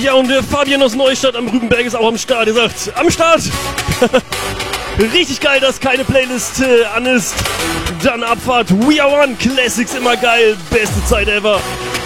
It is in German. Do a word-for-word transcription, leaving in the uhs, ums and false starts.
Ja, und der Fabian aus Neustadt am Rübenberg ist auch am Start. Er sagt, am Start! Richtig geil, dass keine Playlist äh, an ist. Dann Abfahrt, We Are One, Classics, immer geil. Beste Zeit ever.